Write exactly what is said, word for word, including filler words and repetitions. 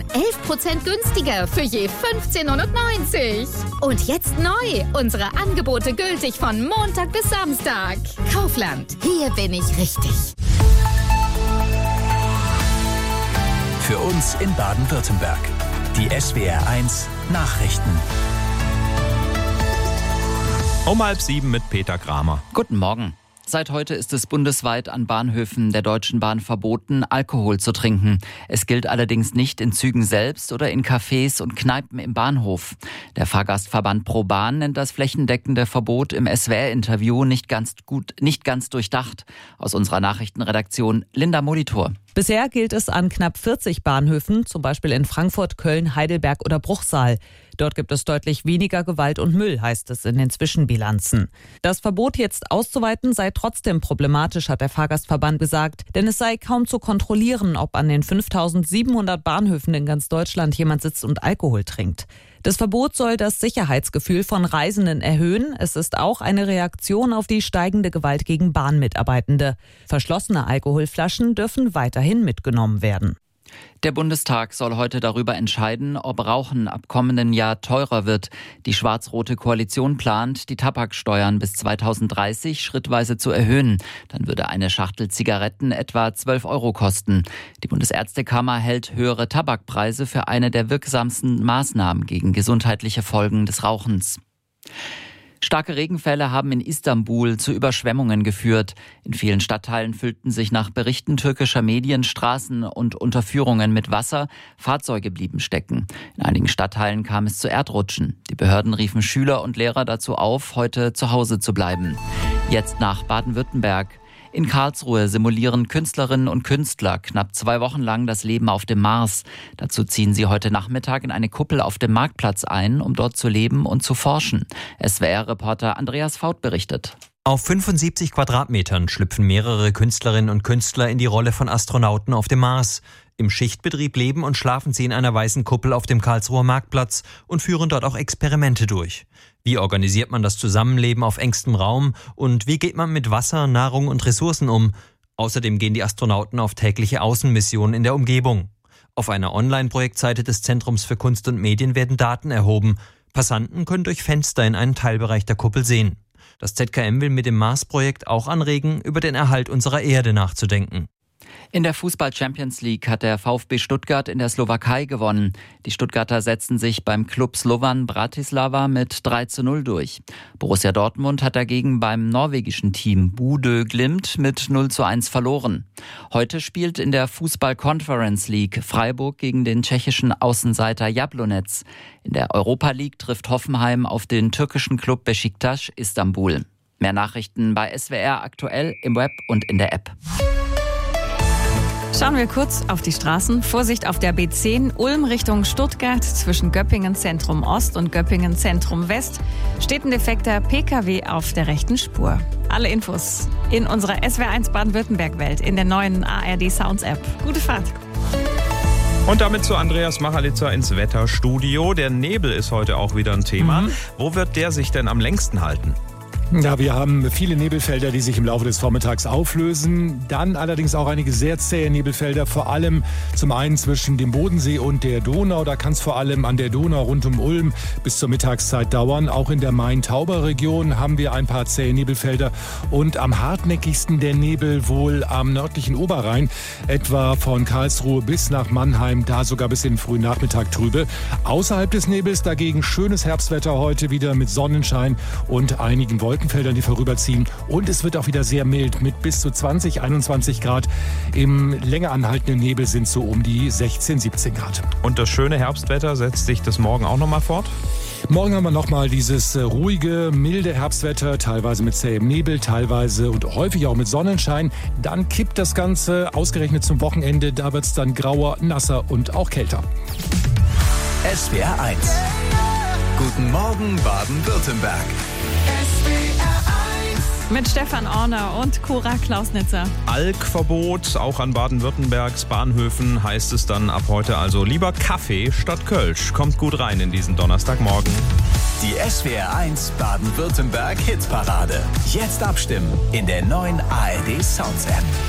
elf Prozent günstiger für je fünfzehn neunundneunzig. Und jetzt neu, unsere Angebote gültig von Montag bis Samstag. Kaufland, hier bin ich richtig. Für uns in Baden-Württemberg. Die S W R eins Nachrichten. Um halb sieben mit Peter Kramer. Guten Morgen. Seit heute ist es bundesweit an Bahnhöfen der Deutschen Bahn verboten, Alkohol zu trinken. Es gilt allerdings nicht in Zügen selbst oder in Cafés und Kneipen im Bahnhof. Der Fahrgastverband ProBahn nennt das flächendeckende Verbot im S W R-Interview nicht ganz gut, nicht ganz durchdacht. Aus unserer Nachrichtenredaktion Linda Molitor. Bisher gilt es an knapp vierzig Bahnhöfen, zum Beispiel in Frankfurt, Köln, Heidelberg oder Bruchsal. Dort gibt es deutlich weniger Gewalt und Müll, heißt es in den Zwischenbilanzen. Das Verbot jetzt auszuweiten sei trotzdem problematisch, hat der Fahrgastverband gesagt, denn es sei kaum zu kontrollieren, ob an den fünftausendsiebenhundert Bahnhöfen in ganz Deutschland jemand sitzt und Alkohol trinkt. Das Verbot soll das Sicherheitsgefühl von Reisenden erhöhen. Es ist auch eine Reaktion auf die steigende Gewalt gegen Bahnmitarbeitende. Verschlossene Alkoholflaschen dürfen weiterhin mitgenommen werden. Der Bundestag soll heute darüber entscheiden, ob Rauchen ab kommenden Jahr teurer wird. Die schwarz-rote Koalition plant, die Tabaksteuern bis zweitausenddreißig schrittweise zu erhöhen. Dann würde eine Schachtel Zigaretten etwa zwölf Euro kosten. Die Bundesärztekammer hält höhere Tabakpreise für eine der wirksamsten Maßnahmen gegen gesundheitliche Folgen des Rauchens. Starke Regenfälle haben in Istanbul zu Überschwemmungen geführt. In vielen Stadtteilen füllten sich nach Berichten türkischer Medien Straßen und Unterführungen mit Wasser. Fahrzeuge blieben stecken. In einigen Stadtteilen kam es zu Erdrutschen. Die Behörden riefen Schüler und Lehrer dazu auf, heute zu Hause zu bleiben. Jetzt nach Baden-Württemberg. In Karlsruhe simulieren Künstlerinnen und Künstler knapp zwei Wochen lang das Leben auf dem Mars. Dazu ziehen sie heute Nachmittag in eine Kuppel auf dem Marktplatz ein, um dort zu leben und zu forschen. S W R-Reporter Andreas Faut berichtet. Auf fünfundsiebzig Quadratmetern schlüpfen mehrere Künstlerinnen und Künstler in die Rolle von Astronauten auf dem Mars. Im Schichtbetrieb leben und schlafen sie in einer weißen Kuppel auf dem Karlsruher Marktplatz und führen dort auch Experimente durch. Wie organisiert man das Zusammenleben auf engstem Raum und wie geht man mit Wasser, Nahrung und Ressourcen um? Außerdem gehen die Astronauten auf tägliche Außenmissionen in der Umgebung. Auf einer Online-Projektseite des Zentrums für Kunst und Medien werden Daten erhoben. Passanten können durch Fenster in einen Teilbereich der Kuppel sehen. Das Z K M will mit dem Mars-Projekt auch anregen, über den Erhalt unserer Erde nachzudenken. In der Fußball-Champions League hat der VfB Stuttgart in der Slowakei gewonnen. Die Stuttgarter setzten sich beim Klub Slovan Bratislava mit drei zu null durch. Borussia Dortmund hat dagegen beim norwegischen Team Bodø Glimt mit null zu eins verloren. Heute spielt in der Fußball-Conference League Freiburg gegen den tschechischen Außenseiter Jablonec. In der Europa League trifft Hoffenheim auf den türkischen Klub Beşiktaş Istanbul. Mehr Nachrichten bei S W R aktuell im Web und in der App. Schauen wir kurz auf die Straßen. Vorsicht auf der B zehn, Ulm Richtung Stuttgart, zwischen Göppingen Zentrum Ost und Göppingen Zentrum West steht ein defekter P K W auf der rechten Spur. Alle Infos in unserer S W R eins Baden-Württemberg-Welt in der neuen A R D Sounds App. Gute Fahrt! Und damit zu Andreas Machalitzer ins Wetterstudio. Der Nebel ist heute auch wieder ein Thema. Mhm. Wo wird der sich denn am längsten halten? Ja, wir haben viele Nebelfelder, die sich im Laufe des Vormittags auflösen. Dann allerdings auch einige sehr zähe Nebelfelder, vor allem zum einen zwischen dem Bodensee und der Donau. Da kann es vor allem an der Donau rund um Ulm bis zur Mittagszeit dauern. Auch in der Main-Tauber-Region haben wir ein paar zähe Nebelfelder. Und am hartnäckigsten der Nebel wohl am nördlichen Oberrhein, etwa von Karlsruhe bis nach Mannheim, da sogar bis in den frühen Nachmittag trübe. Außerhalb des Nebels dagegen schönes Herbstwetter heute wieder mit Sonnenschein und einigen Wolken. Wolkenfeldern, die vorüberziehen. Und es wird auch wieder sehr mild mit bis zu zwanzig, einundzwanzig Grad. Im länger anhaltenden Nebel sind so um die sechzehn, siebzehn Grad. Und das schöne Herbstwetter, setzt sich das morgen auch nochmal fort? Morgen haben wir nochmal dieses ruhige, milde Herbstwetter, teilweise mit zähem Nebel, teilweise und häufig auch mit Sonnenschein. Dann kippt das Ganze ausgerechnet zum Wochenende. Da wird es dann grauer, nasser und auch kälter. S W R eins. Guten Morgen Baden-Württemberg. Mit Stefan Orner und Cora Klausnitzer. Alkverbot, auch an Baden-Württembergs Bahnhöfen heißt es dann ab heute also lieber Kaffee statt Kölsch. Kommt gut rein in diesen Donnerstagmorgen. Die S W R eins Baden-Württemberg Hitparade. Jetzt abstimmen in der neuen A R D Sounds App.